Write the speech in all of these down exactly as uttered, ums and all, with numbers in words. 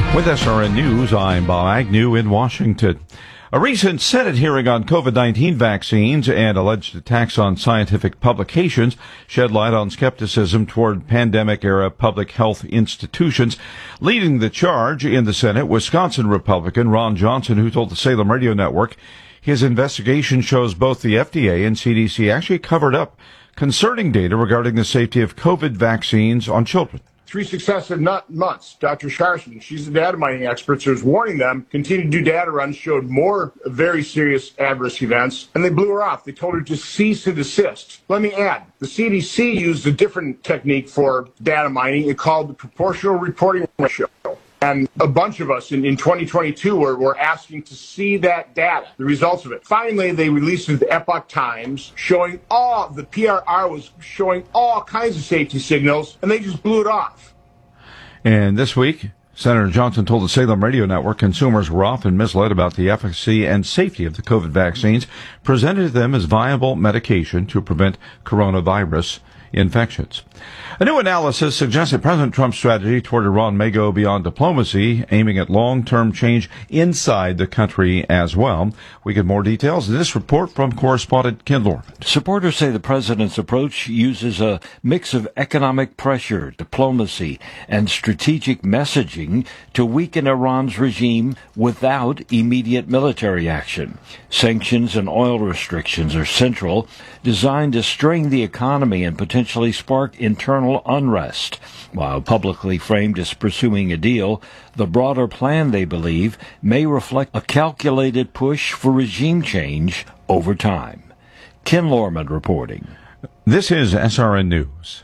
With S R N News, I'm Bob Agnew in Washington. A recent Senate hearing on COVID nineteen vaccines and alleged attacks on scientific publications shed light on skepticism toward pandemic-era public health institutions. Leading the charge in the Senate, Wisconsin Republican Ron Johnson, who told the Salem Radio Network his investigation shows both the F D A and C D C actually covered up concerning data regarding the safety of COVID vaccines on children. Three successive months, Doctor Scharsman, she's a data mining expert, so was warning them, continued to do data runs, showed more very serious adverse events, and they blew her off. They told her to cease and desist. Let me add, the C D C used a different technique for data mining. It called the proportional reporting ratio. And a bunch of us in, in twenty twenty-two were, were asking to see that data, the results of it. Finally, they released it to the Epoch Times, showing all, the P R R was showing all kinds of safety signals, and they just blew it off. And this week, Senator Johnson told the Salem Radio Network consumers were often misled about the efficacy and safety of the COVID vaccines, presented them as viable medication to prevent coronavirus infections. A new analysis suggests that President Trump's strategy toward Iran may go beyond diplomacy, aiming at long-term change inside the country as well. We get more details in this report from correspondent Ken Lorman. Supporters say the president's approach uses a mix of economic pressure, diplomacy, and strategic messaging to weaken Iran's regime without immediate military action. Sanctions and oil restrictions are central, designed to strain the economy and potentially spark internal unrest. While publicly framed as pursuing a deal, the broader plan, they believe, may reflect a calculated push for regime change over time. Ken Lorman reporting. This is S R N News.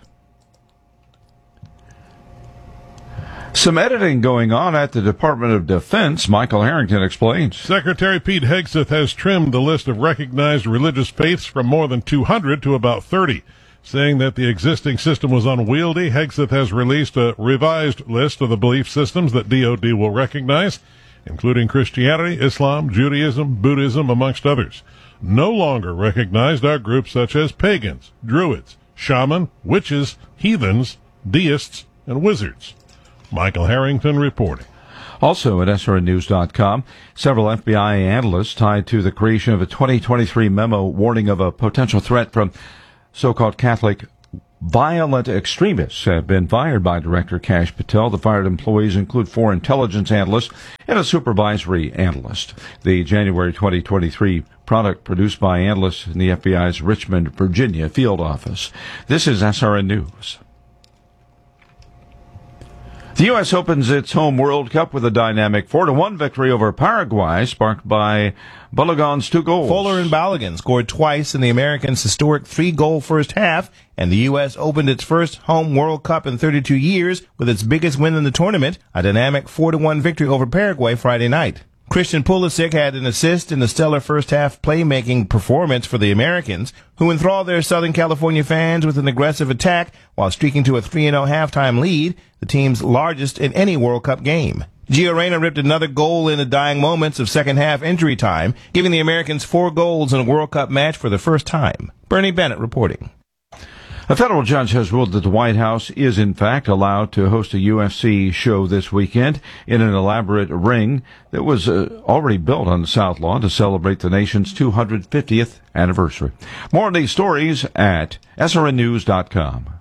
Some editing going on at the Department of Defense, Michael Harrington explains. Secretary Pete Hegseth has trimmed the list of recognized religious faiths from more than two hundred to about thirty. Saying that the existing system was unwieldy, Hegseth has released a revised list of the belief systems that D O D will recognize, including Christianity, Islam, Judaism, Buddhism, amongst others. No longer recognized are groups such as pagans, druids, shaman, witches, heathens, deists, and wizards. Michael Harrington reporting. Also at S R N news dot com, several F B I analysts tied to the creation of a twenty twenty-three memo warning of a potential threat from so-called Catholic violent extremists have been fired by Director Kash Patel. The fired employees include four intelligence analysts and a supervisory analyst. The January twenty twenty-three product produced by analysts in the F B I's Richmond, Virginia field office. This is S R N News. The U S opens its home World Cup with a dynamic four to one victory over Paraguay, sparked by Balogun's two goals. Fuller and Balogun scored twice in the Americans' historic three-goal first half, and the U S opened its first home World Cup in thirty-two years with its biggest win in the tournament, a dynamic four to one victory over Paraguay Friday night. Christian Pulisic had an assist in the stellar first-half playmaking performance for the Americans, who enthralled their Southern California fans with an aggressive attack while streaking to a three and oh halftime lead, the team's largest in any World Cup game. Gio Reyna ripped another goal in the dying moments of second-half injury time, giving the Americans four goals in a World Cup match for the first time. Bernie Bennett reporting. A federal judge has ruled that the White House is, in fact, allowed to host a U F C show this weekend in an elaborate ring that was uh, already built on the South Lawn to celebrate the nation's two hundred fiftieth anniversary. More on these stories at S R N news dot com.